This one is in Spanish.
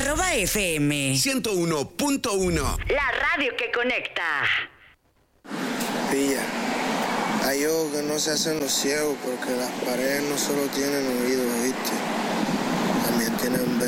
FM 101.1. La radio que conecta. Pilla, hay ojos que no se hacen los ciegos porque las paredes no solo tienen oídos, ¿viste? También tienen